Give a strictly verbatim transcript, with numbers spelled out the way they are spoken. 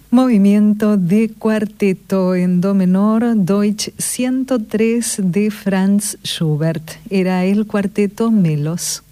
Movimiento de cuarteto en do menor, Deutsch ciento tres de Franz Schubert. Era el cuarteto Melos.